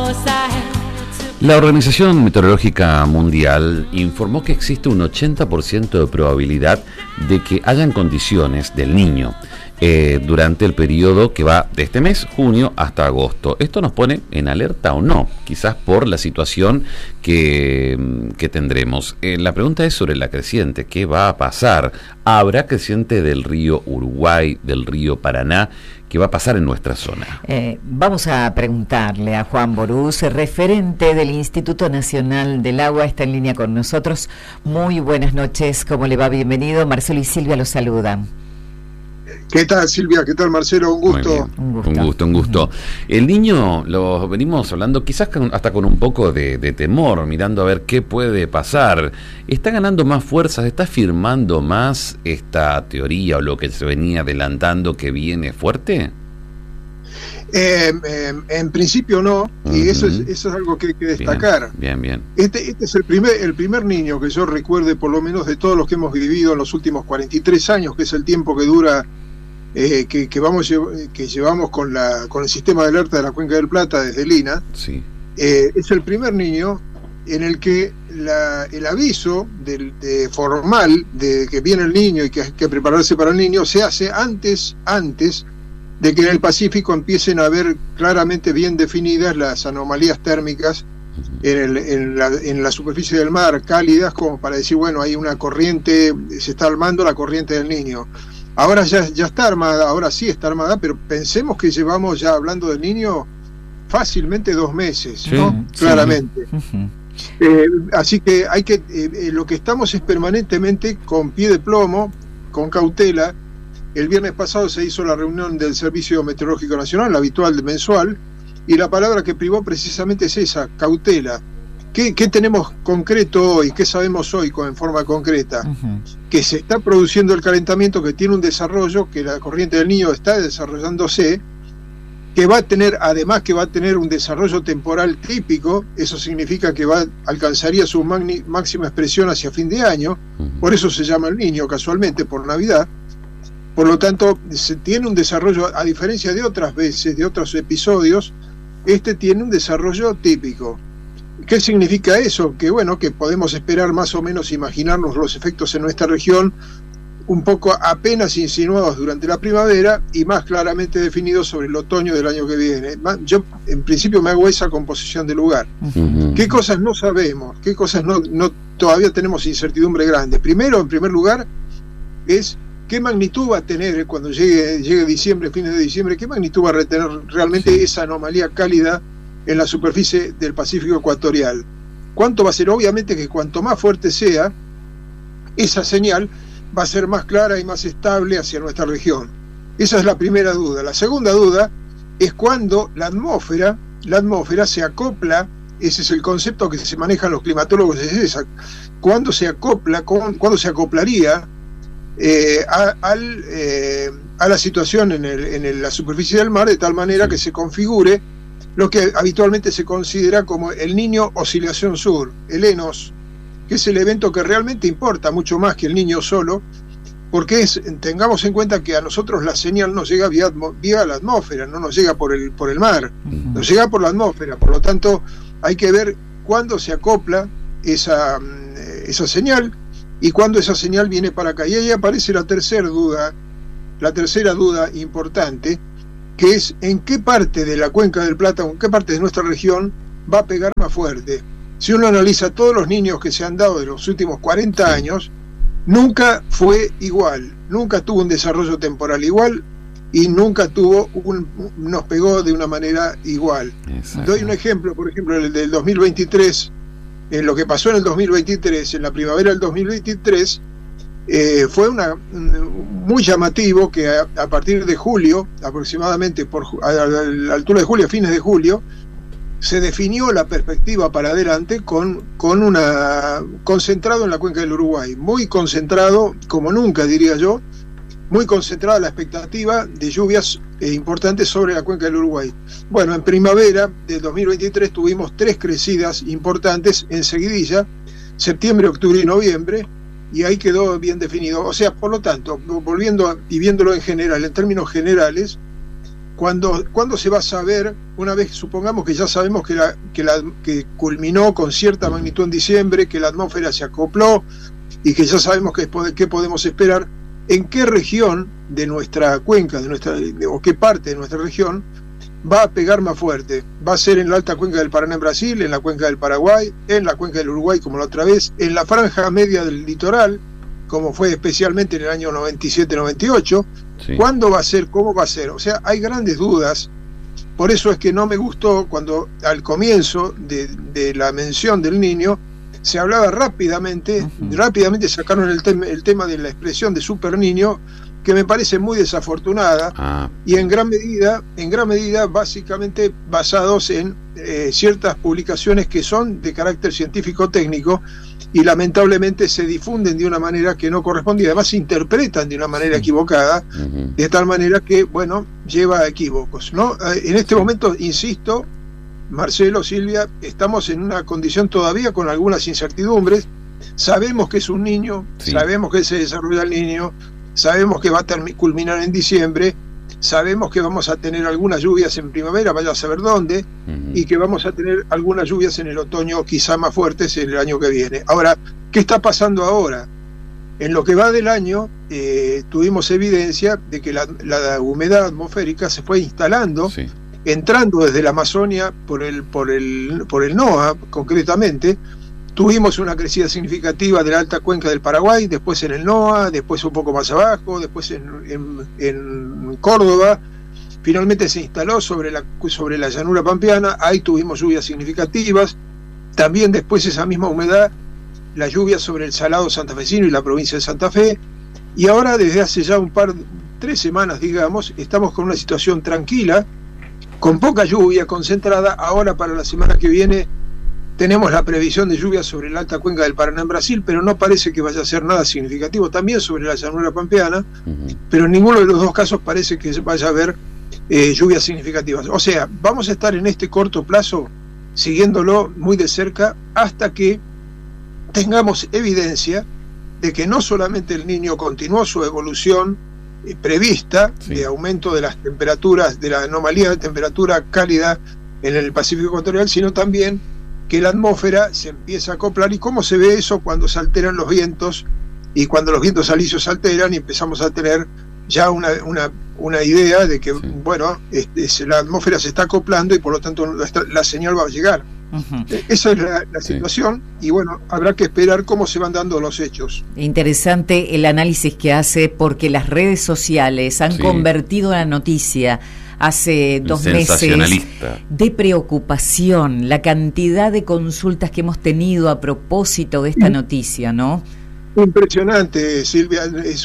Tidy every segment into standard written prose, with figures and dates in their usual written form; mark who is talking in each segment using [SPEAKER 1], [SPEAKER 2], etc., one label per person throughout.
[SPEAKER 1] La Organización Meteorológica Mundial informó que existe un 80% de probabilidad de que hayan condiciones del Niño durante el periodo que va de este mes, junio, hasta agosto. ¿Esto nos pone en alerta o no? Quizás por la situación que tendremos. La pregunta es sobre la creciente. ¿Qué va a pasar? ¿Habrá creciente del río Uruguay, del río Paraná? ¿Qué va a pasar en nuestra zona?
[SPEAKER 2] Vamos a preguntarle a Juan Borús, referente del Instituto Nacional del Agua, está en línea con nosotros. Muy buenas noches, ¿cómo le va? Bienvenido. Marcelo y Silvia los saludan.
[SPEAKER 3] ¿Qué tal, Silvia? ¿Qué tal, Marcelo? Un gusto.
[SPEAKER 1] Un gusto. El Niño, lo venimos hablando quizás hasta con un poco de temor, mirando a ver qué puede pasar. ¿Está ganando más fuerzas? ¿Está firmando más esta teoría o lo que se venía adelantando que viene fuerte?
[SPEAKER 3] En principio no, y eso es algo que hay que destacar.
[SPEAKER 1] Bien.
[SPEAKER 3] Este es el primer niño que yo recuerde, por lo menos de todos los que hemos vivido en los últimos 43 años, que es el tiempo que dura que llevamos con el sistema de alerta de la Cuenca del Plata desde el INA.
[SPEAKER 1] Sí.
[SPEAKER 3] Es el primer niño en el que el aviso formal de que viene el niño y que hay que prepararse para el niño se hace antes de que en el Pacífico empiecen a ver claramente bien definidas las anomalías térmicas en la superficie del mar, cálidas, como para decir, bueno, hay una corriente, se está armando la corriente del Niño. Ahora ya está armada, ahora sí está armada, pero pensemos que llevamos ya hablando del Niño fácilmente 2 meses, sí, ¿no? Sí. Claramente. Así que lo que estamos es permanentemente con pie de plomo, con cautela. El viernes pasado se hizo la reunión del Servicio Meteorológico Nacional, la habitual mensual, y la palabra que privó precisamente es esa, cautela. ¿Qué tenemos concreto hoy? ¿Qué sabemos hoy en forma concreta? Que se está produciendo el calentamiento, que tiene un desarrollo, que la corriente del Niño está desarrollándose, que va a tener un desarrollo temporal típico. Eso significa que alcanzaría su máxima expresión hacia fin de año, por eso se llama el Niño casualmente, por Navidad. Por lo tanto, se tiene un desarrollo, a diferencia de otras veces, de otros episodios, este tiene un desarrollo típico. ¿Qué significa eso? Que bueno, que podemos esperar más o menos imaginarnos los efectos en nuestra región un poco apenas insinuados durante la primavera y más claramente definidos sobre el otoño del año que viene. Yo en principio me hago esa composición de lugar. ¿Qué cosas no sabemos? ¿Qué cosas no todavía tenemos incertidumbre grande? Primero, en primer lugar, es qué magnitud va a tener cuando llegue diciembre, fines de diciembre, qué magnitud va a retener realmente esa anomalía cálida en la superficie del Pacífico ecuatorial. ¿Cuánto va a ser? Obviamente que cuanto más fuerte sea, esa señal va a ser más clara y más estable hacia nuestra región. Esa es la primera duda. La segunda duda es cuando la atmósfera se acopla, ese es el concepto que se manejan los climatólogos, es esa, cuándo se acoplaría a la situación en la superficie del mar, de tal manera que se configure lo que habitualmente se considera como el Niño Oscilación Sur, el ENOS, que es el evento que realmente importa mucho más que el Niño solo, porque tengamos en cuenta que a nosotros la señal nos llega vía la atmósfera, no nos llega por el mar, nos llega por la atmósfera. Por lo tanto, hay que ver cuándo se acopla esa señal y cuándo esa señal viene para acá. Y ahí aparece la tercera duda importante, que es en qué parte de la Cuenca del Plata, o en qué parte de nuestra región va a pegar más fuerte. Si uno analiza todos los niños que se han dado de los últimos 40 años, nunca fue igual, nunca tuvo un desarrollo temporal igual y nunca nos pegó de una manera igual. Exacto. Doy un ejemplo, por ejemplo, el del 2023, en lo que pasó en el 2023, en la primavera del 2023, fue muy llamativo que a partir de julio, aproximadamente a la altura de julio, a fines de julio, se definió la perspectiva para adelante concentrado en la Cuenca del Uruguay, muy concentrado, como nunca diría yo, muy concentrada la expectativa de lluvias importantes sobre la Cuenca del Uruguay. Bueno, en primavera del 2023 tuvimos 3 crecidas importantes en seguidilla, septiembre, octubre y noviembre, y ahí quedó bien definido. O sea, por lo tanto, volviendo y viéndolo en general, en términos generales, ¿Cuándo se va a saber, una vez supongamos que ya sabemos que culminó con cierta magnitud en diciembre, que la atmósfera se acopló y que ya sabemos qué podemos esperar, en qué región de nuestra cuenca, o qué parte de nuestra región va a pegar más fuerte? ¿Va a ser en la alta cuenca del Paraná en Brasil, en la cuenca del Paraguay, en la cuenca del Uruguay como la otra vez, en la franja media del litoral, como fue especialmente en el año 97-98?
[SPEAKER 1] Sí.
[SPEAKER 3] ¿Cuándo va a ser? ¿Cómo va a ser? O sea, hay grandes dudas. Por eso es que no me gustó cuando al comienzo de la mención del Niño se hablaba rápidamente sacaron el tema de la expresión de super niño, que me parece muy desafortunada, y en gran medida básicamente basados en ciertas publicaciones que son de carácter científico-técnico, y lamentablemente se difunden de una manera que no corresponde, y además se interpretan de una manera equivocada, de tal manera que, bueno, lleva a equívocos, ¿no? En este momento, insisto, Marcelo, Silvia, estamos en una condición todavía con algunas incertidumbres. Sabemos que es un niño, sabemos que se desarrolla el niño, sabemos que va a culminar en diciembre, sabemos que vamos a tener algunas lluvias en primavera, vaya a saber dónde, y que vamos a tener algunas lluvias en el otoño, quizá más fuertes en el año que viene. Ahora, ¿qué está pasando ahora? En lo que va del año, tuvimos evidencia de que la humedad atmosférica se fue instalando, entrando desde la Amazonia por el NOA, concretamente. Tuvimos una crecida significativa de la alta cuenca del Paraguay, después en el NOA, después un poco más abajo, después en Córdoba. Finalmente se instaló sobre la llanura pampeana, ahí tuvimos lluvias significativas. También después esa misma humedad, la lluvia sobre el Salado santafesino y la provincia de Santa Fe. Y ahora, desde hace ya 3 semanas, digamos, estamos con una situación tranquila, con poca lluvia concentrada. Ahora, para la semana que viene, tenemos la previsión de lluvia sobre la alta cuenca del Paraná en Brasil, pero no parece que vaya a ser nada significativo. También sobre la llanura pampeana, pero en ninguno de los dos casos parece que vaya a haber lluvias significativas. O sea, vamos a estar en este corto plazo siguiéndolo muy de cerca hasta que tengamos evidencia de que no solamente el Niño continuó su evolución prevista de aumento de las temperaturas, de la anomalía de temperatura cálida en el Pacífico ecuatorial, sino también que la atmósfera se empieza a acoplar. ¿Y cómo se ve eso? Cuando se alteran los vientos, y cuando los vientos alisios se alteran y empezamos a tener ya una idea de que bueno, la atmósfera se está acoplando y por lo tanto la señal va a llegar. Esa es la situación, y bueno, habrá que esperar cómo se van dando los hechos.
[SPEAKER 2] Interesante el análisis que hace, porque las redes sociales han convertido la noticia hace 2 meses de preocupación, la cantidad de consultas que hemos tenido a propósito de esta noticia, ¿no?
[SPEAKER 3] Impresionante, Silvia.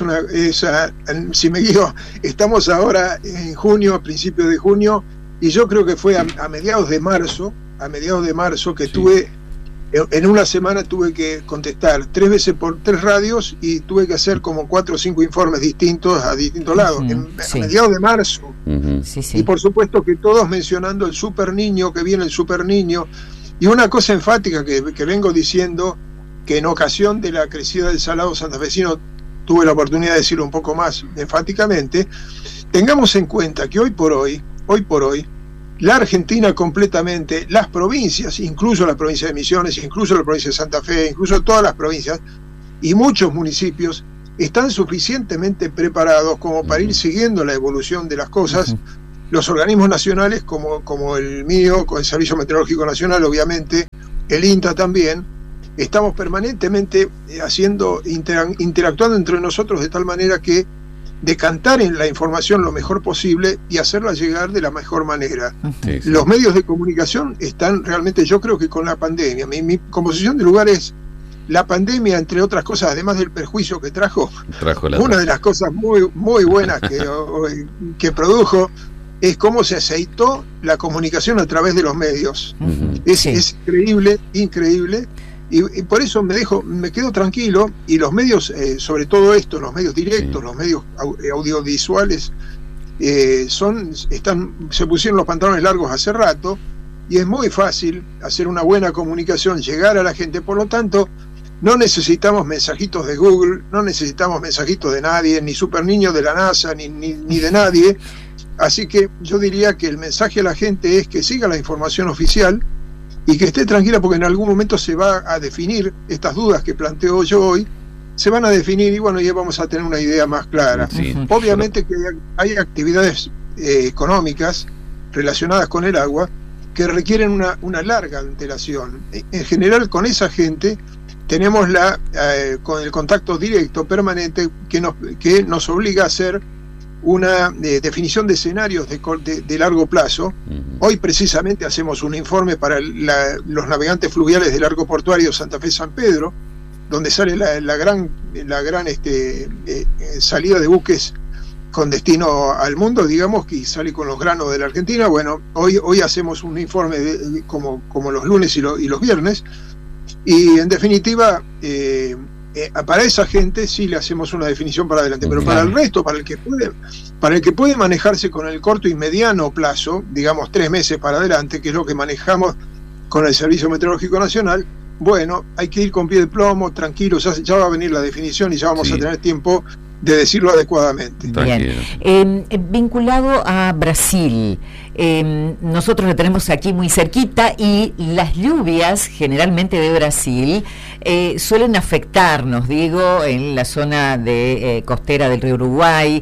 [SPEAKER 3] Si me guío, estamos ahora en junio, a principios de junio, y yo creo que fue a mediados de marzo que tuve, en una semana tuve que contestar 3 veces por 3 radios, y tuve que hacer como 4 o 5 informes distintos a distintos lados, a mediados de marzo. Y por supuesto que todos mencionando el super niño, que viene el super niño. Y una cosa enfática que vengo diciendo, que en ocasión de la crecida del Salado santafesino tuve la oportunidad de decirlo un poco más enfáticamente, tengamos en cuenta que hoy por hoy, la Argentina completamente, las provincias, incluso la provincia de Misiones, incluso la provincia de Santa Fe, incluso todas las provincias y muchos municipios, están suficientemente preparados como para ir siguiendo la evolución de las cosas. Los organismos nacionales, como el mío, con el Servicio Meteorológico Nacional, obviamente, el INTA también, estamos permanentemente interactuando entre nosotros de tal manera que decantar en la información lo mejor posible y hacerla llegar de la mejor manera. Los medios de comunicación están realmente, yo creo que con la pandemia, mi composición de lugar es la pandemia, entre otras cosas, además del perjuicio que trajo una de las cosas muy, muy buenas que produjo es cómo se aceitó la comunicación a través de los medios. Es increíble. Y por eso me quedo tranquilo, y los medios, sobre todo esto, los medios directos, los medios audiovisuales, se pusieron los pantalones largos hace rato, y es muy fácil hacer una buena comunicación, llegar a la gente. Por lo tanto, no necesitamos mensajitos de Google, no necesitamos mensajitos de nadie, ni super niños de la NASA, ni de nadie. Así que yo diría que el mensaje a la gente es que siga la información oficial y que esté tranquila, porque en algún momento se va a definir estas dudas que planteo yo hoy, se van a definir y bueno, ya vamos a tener una idea más clara. Sí. Obviamente que hay actividades económicas relacionadas con el agua que requieren una larga antelación. En general, con esa gente tenemos con el contacto directo permanente que nos obliga a hacer una definición de escenarios de largo plazo. Hoy precisamente hacemos un informe para los navegantes fluviales del largo portuario Santa Fe-San Pedro, donde sale la gran salida de buques con destino al mundo, digamos, que sale con los granos de la Argentina. Bueno, hoy hacemos un informe como los lunes y los viernes, y en definitiva para esa gente sí le hacemos una definición para adelante, pero para el resto, para el que puede manejarse con el corto y mediano plazo, digamos 3 meses para adelante, que es lo que manejamos con el Servicio Meteorológico Nacional, bueno, hay que ir con pie de plomo, tranquilos, ya va a venir la definición y ya vamos a tener tiempo de decirlo adecuadamente.
[SPEAKER 2] Bien. Vinculado a Brasil, nosotros lo tenemos aquí muy cerquita y las lluvias generalmente de Brasil suelen afectarnos, digo, en la zona costera del río Uruguay.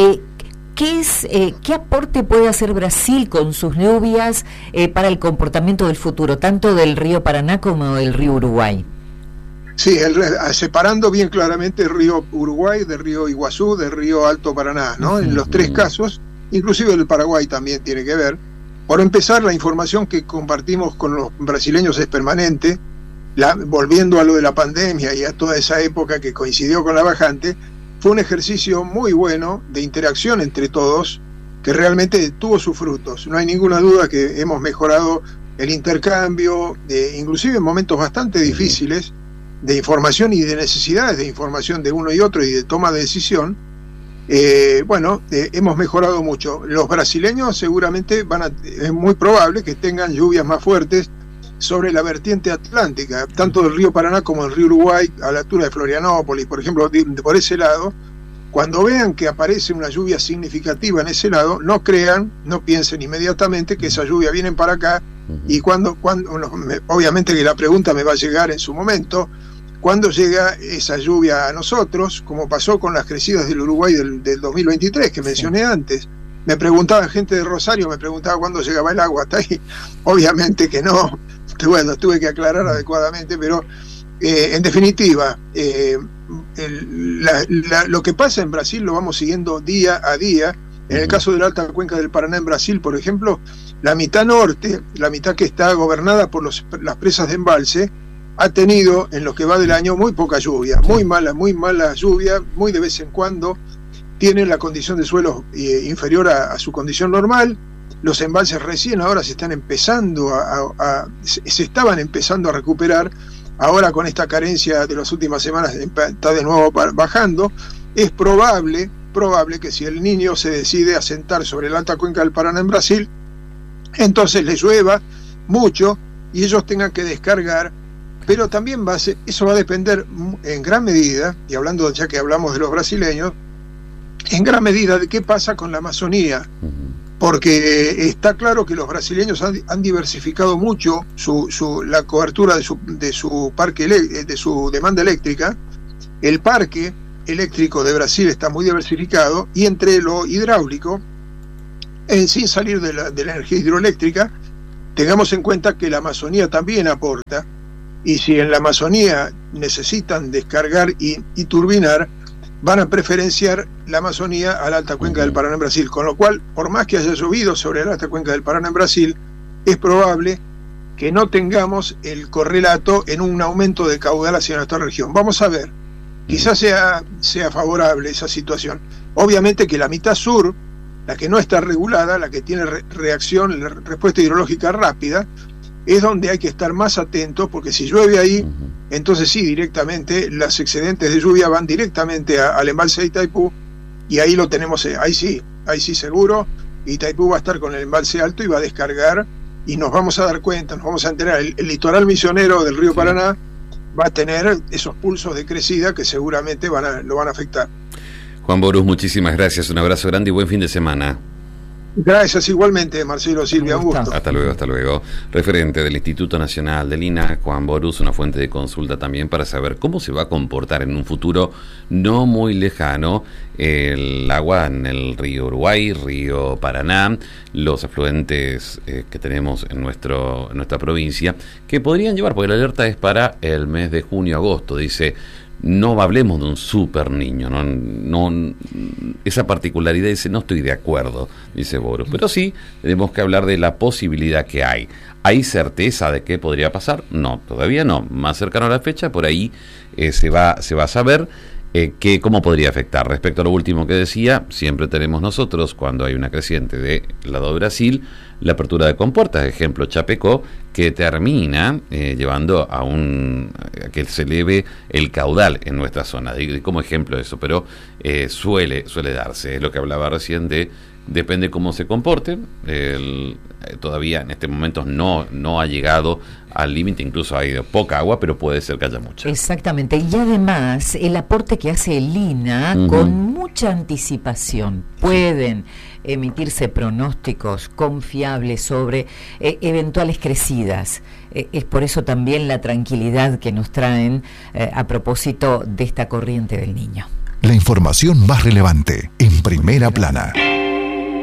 [SPEAKER 2] ¿Qué aporte puede hacer Brasil con sus lluvias para el comportamiento del futuro, tanto del río Paraná como del río Uruguay?
[SPEAKER 3] Sí, separando bien claramente el río Uruguay del río Iguazú, del río Alto Paraná, ¿no? En los 3 casos, inclusive el Paraguay también tiene que ver. Por empezar, la información que compartimos con los brasileños es permanente, volviendo a lo de la pandemia y a toda esa época que coincidió con la bajante. Fue un ejercicio muy bueno de interacción entre todos, que realmente tuvo sus frutos. No hay ninguna duda que hemos mejorado el intercambio, inclusive en momentos bastante difíciles, de información y de necesidades de información de uno y otro y de toma de decisión. Hemos mejorado mucho. Los brasileños seguramente es muy probable que tengan lluvias más fuertes sobre la vertiente atlántica, tanto del río Paraná como del río Uruguay, a la altura de Florianópolis, por ejemplo, por ese lado. Cuando vean que aparece una lluvia significativa en ese lado, no piensen inmediatamente que esa lluvia viene para acá, y obviamente que la pregunta me va a llegar en su momento, ¿cuándo llega esa lluvia a nosotros? Como pasó con las crecidas del Uruguay del 2023, que mencioné antes. Me preguntaba gente de Rosario, cuándo llegaba el agua hasta ahí. Obviamente que no. Bueno, tuve que aclarar adecuadamente, pero en definitiva, lo que pasa en Brasil lo vamos siguiendo día a día. En el caso de la alta cuenca del Paraná en Brasil, por ejemplo, la mitad norte, la mitad que está gobernada por las presas de embalse, ha tenido en lo que va del año muy poca lluvia, muy mala lluvia, muy de vez en cuando. Tienen la condición de suelo inferior a su condición normal. Los embalses recién ahora se estaban empezando a recuperar. Ahora, con esta carencia de las últimas semanas, está de nuevo bajando. Es probable que si el Niño se decide asentar sobre la alta cuenca del Paraná en Brasil, entonces les llueva mucho y ellos tengan que descargar. Pero también eso va a depender en gran medida, y hablando, ya que hablamos de los brasileños, en gran medida de qué pasa con la Amazonía, porque está claro que los brasileños han diversificado mucho la cobertura de su parque, de su demanda eléctrica. El parque eléctrico de Brasil está muy diversificado, y entre lo hidráulico, sin salir de la energía hidroeléctrica, tengamos en cuenta que la Amazonía también aporta, y si en la Amazonía necesitan descargar y turbinar, van a preferenciar la Amazonía a la alta cuenca del Paraná en Brasil, con lo cual, por más que haya llovido sobre la alta cuenca del Paraná en Brasil, es probable que no tengamos el correlato en un aumento de caudal hacia nuestra región. Vamos a ver, quizás sea favorable esa situación. Obviamente que la mitad sur, la que no está regulada, la que tiene respuesta hidrológica rápida, es donde hay que estar más atentos, porque si llueve ahí, entonces sí, directamente los excedentes de lluvia van directamente al embalse de Itaipú, y ahí lo tenemos, ahí sí seguro. Itaipú va a estar con el embalse alto y va a descargar, y nos vamos a dar cuenta, nos vamos a enterar, el litoral misionero del río Paraná va a tener esos pulsos de crecida que seguramente lo van a afectar.
[SPEAKER 1] Juan Borús, muchísimas gracias, un abrazo grande y buen fin de semana.
[SPEAKER 3] Gracias igualmente, Marcelo, Silvia, un gusto.
[SPEAKER 1] Hasta luego, hasta luego. Referente del Instituto Nacional del INAH, Juan Borús, una fuente de consulta también para saber cómo se va a comportar en un futuro no muy lejano el agua en el río Uruguay, río Paraná, los afluentes que tenemos en nuestra provincia, que podrían llevar, porque la alerta es para el mes de junio-agosto, dice. No hablemos de un super niño, no esa particularidad, dice, no estoy de acuerdo, dice Borús, pero sí tenemos que hablar de la posibilidad que hay. ¿Hay certeza de qué podría pasar? No, todavía no. Más cercano a la fecha, por ahí se va a saber cómo podría afectar. Respecto a lo último que decía, siempre tenemos nosotros, cuando hay una creciente del lado de Brasil, la apertura de compuertas, ejemplo Chapecó, que termina llevando a que se eleve el caudal en nuestra zona. Como ejemplo eso, pero suele darse. Es lo que hablaba recién depende cómo se comporte. Todavía en este momento no ha llegado al límite, incluso ha ido poca agua, pero puede ser que haya mucha.
[SPEAKER 2] Exactamente, y además el aporte que hace el INAH con mucha anticipación pueden emitirse pronósticos confiables sobre eventuales crecidas. Es por eso también la tranquilidad que nos traen a propósito de esta corriente del Niño.
[SPEAKER 4] La información más relevante en Primera Plana.